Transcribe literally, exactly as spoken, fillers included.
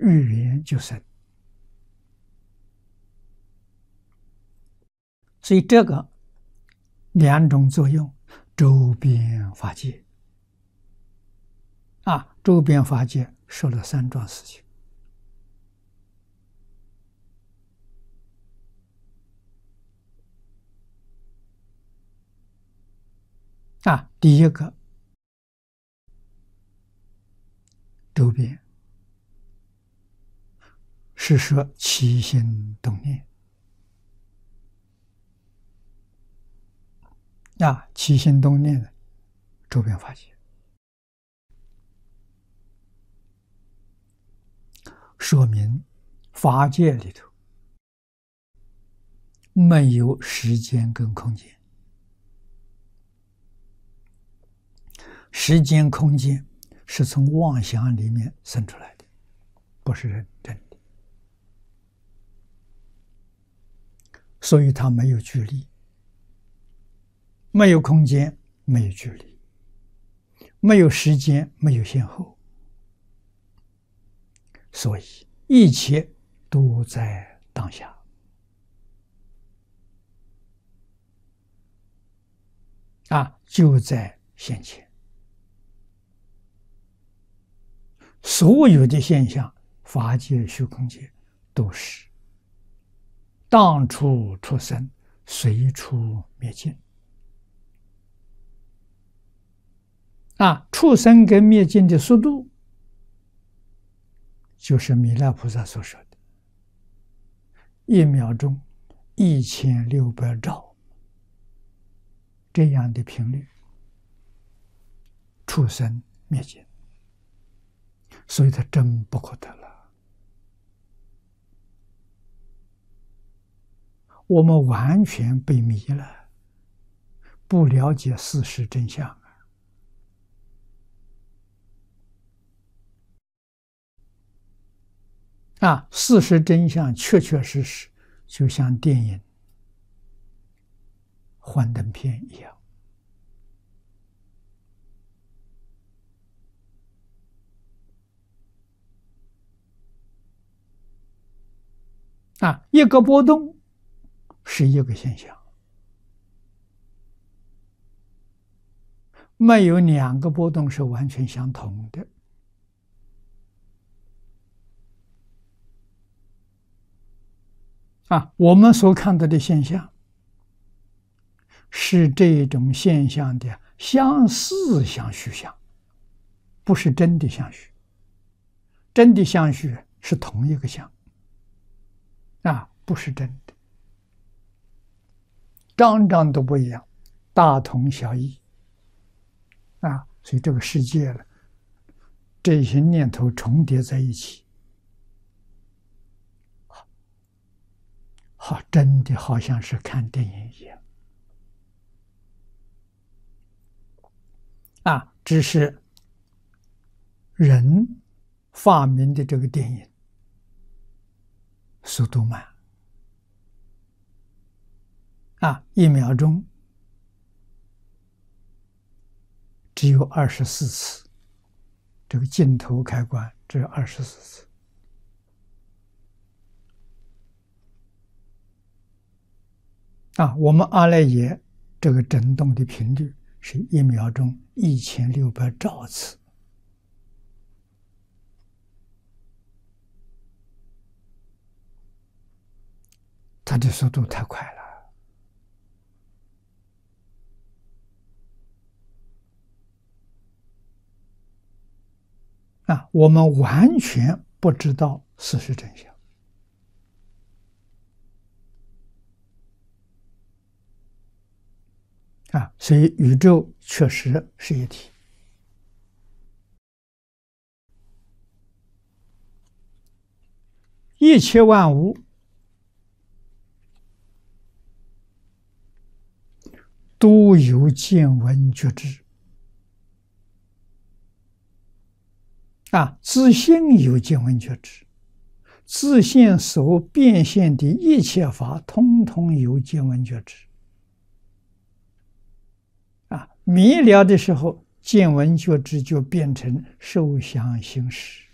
语言就生。所以这个两种作用，周边法界啊，周边法界说了三桩事情啊。第一个，周边是说起心动念啊，起心动念的周边法界，说明法界里头没有时间跟空间，时间空间是从妄想里面生出来的，不是真真的，所以它没有距离，没有空间，没有距离，没有时间，没有先后，所以一切都在当下啊，就在现前。所有的现象，法界、虚空界，都是当处出生，随处灭尽。啊，出生跟灭尽的速度，就是弥勒菩萨所说的一秒钟一千六百兆这样的频率，出生灭尽。所以它真不可得了。我们完全被迷了，不了解事实真相啊！啊，事实真相确确实实就像电影幻灯片一样。啊，一个波动是一个现象，没有两个波动是完全相同的。啊，我们所看到的现象是这种现象的相似相续相，不是真的相续。真的相续是同一个相。啊，不是真的，张张都不一样，大同小异啊！所以这个世界了，这些念头重叠在一起，好，真的好像是看电影一样啊！只是人发明的这个电影速度慢啊，一秒钟只有二十四次，这个镜头开关只有二十四次啊。我们阿赖耶这个振动的频率是一秒钟一千六百兆次。它的速度太快了啊！我们完全不知道事实真相啊！所以宇宙确实是一体，一切万物都有见闻觉知啊，自性有见闻觉知，自性所变现的一切法，通通有见闻觉知啊。迷了的时候，见闻觉知就变成受想行识。